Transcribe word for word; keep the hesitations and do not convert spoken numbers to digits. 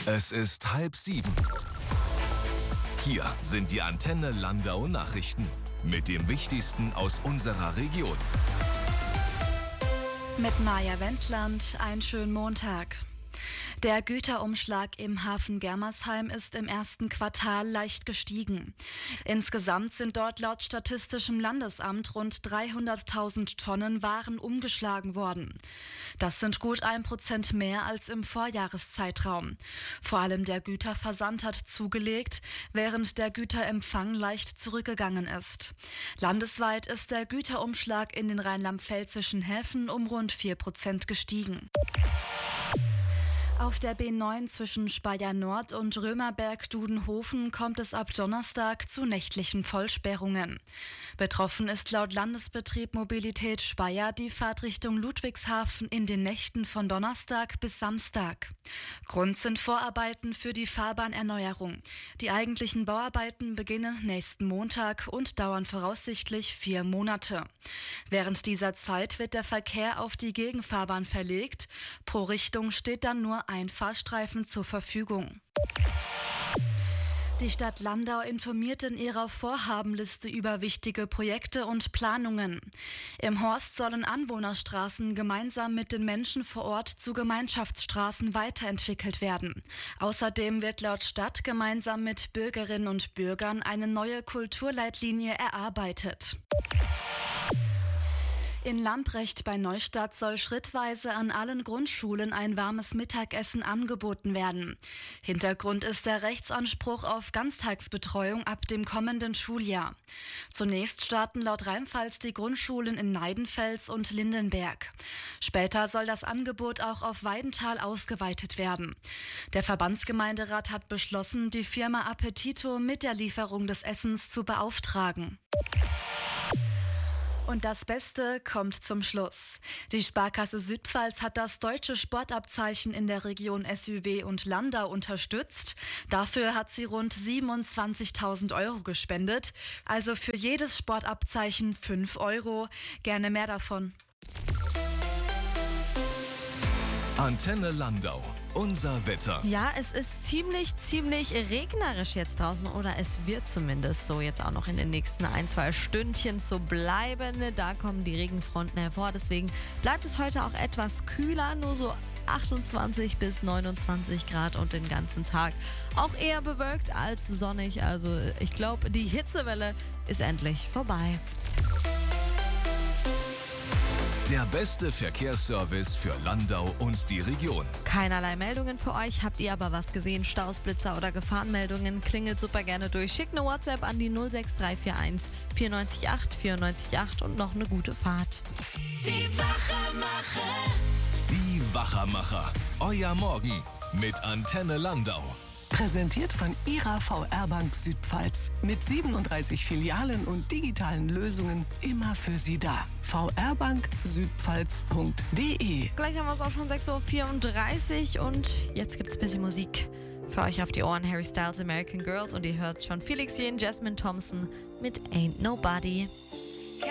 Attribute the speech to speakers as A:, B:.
A: Es ist halb sieben. Hier sind die Antenne Landau Nachrichten mit dem Wichtigsten aus unserer Region.
B: Mit Maja Wendland, einen schönen Montag. Der Güterumschlag im Hafen Germersheim ist im ersten Quartal leicht gestiegen. Insgesamt sind dort laut Statistischem Landesamt rund dreihunderttausend Tonnen Waren umgeschlagen worden. Das sind gut ein Prozent mehr als im Vorjahreszeitraum. Vor allem der Güterversand hat zugelegt, während der Güterempfang leicht zurückgegangen ist. Landesweit ist der Güterumschlag in den rheinland-pfälzischen Häfen um rund vier Prozent gestiegen. Auf der B neun zwischen Speyer Nord und Römerberg-Dudenhofen kommt es ab Donnerstag zu nächtlichen Vollsperrungen. Betroffen ist laut Landesbetrieb Mobilität Speyer die Fahrtrichtung Ludwigshafen in den Nächten von Donnerstag bis Samstag. Grund sind Vorarbeiten für die Fahrbahnerneuerung. Die eigentlichen Bauarbeiten beginnen nächsten Montag und dauern voraussichtlich vier Monate. Während dieser Zeit wird der Verkehr auf die Gegenfahrbahn verlegt. Pro Richtung steht dann nur ein Fahrstreifen zur Verfügung. Die Stadt Landau informiert in ihrer Vorhabenliste über wichtige Projekte und Planungen. Im Horst sollen Anwohnerstraßen gemeinsam mit den Menschen vor Ort zu Gemeinschaftsstraßen weiterentwickelt werden. Außerdem wird laut Stadt gemeinsam mit Bürgerinnen und Bürgern eine neue Kulturleitlinie erarbeitet. In Lamprecht bei Neustadt soll schrittweise an allen Grundschulen ein warmes Mittagessen angeboten werden. Hintergrund ist der Rechtsanspruch auf Ganztagsbetreuung ab dem kommenden Schuljahr. Zunächst starten laut Rheinpfalz die Grundschulen in Neidenfels und Lindenberg. Später soll das Angebot auch auf Weidenthal ausgeweitet werden. Der Verbandsgemeinderat hat beschlossen, die Firma Appetito mit der Lieferung des Essens zu beauftragen. Und das Beste kommt zum Schluss. Die Sparkasse Südpfalz hat das deutsche Sportabzeichen in der Region S U W und Landau unterstützt. Dafür hat sie rund siebenundzwanzigtausend Euro gespendet. Also für jedes Sportabzeichen fünf Euro. Gerne mehr davon.
A: Antenne Landau. Unser Wetter.
C: Ja, es ist ziemlich, ziemlich regnerisch jetzt draußen oder es wird zumindest so jetzt auch noch in den nächsten ein, zwei Stündchen so bleiben. Da kommen die Regenfronten hervor, deswegen bleibt es heute auch etwas kühler, nur so achtundzwanzig bis neunundzwanzig Grad und den ganzen Tag auch eher bewölkt als sonnig. Also ich glaube, die Hitzewelle ist endlich vorbei.
A: Der beste Verkehrsservice für Landau und die Region.
C: Keinerlei Meldungen für euch. Habt ihr aber was gesehen? Staus, Blitzer oder Gefahrenmeldungen? Klingelt super gerne durch. Schickt eine WhatsApp an die null sechs drei vier eins vier neun acht vier neun acht und noch eine gute Fahrt.
D: Die Wachermacher.
A: Die Wachermacher. Euer Morgen mit Antenne Landau.
E: Präsentiert von Ihrer V R Bank Südpfalz. Mit siebenunddreißig Filialen und digitalen Lösungen immer für Sie da. v r bank südpfalz punkt d e.
C: Gleich haben wir es auch schon sechs Uhr vierunddreißig und jetzt gibt's ein bisschen Musik für euch auf die Ohren. Harry Styles, American Girls und ihr hört schon Felix Jähn, Jasmine Thompson mit Ain't Nobody.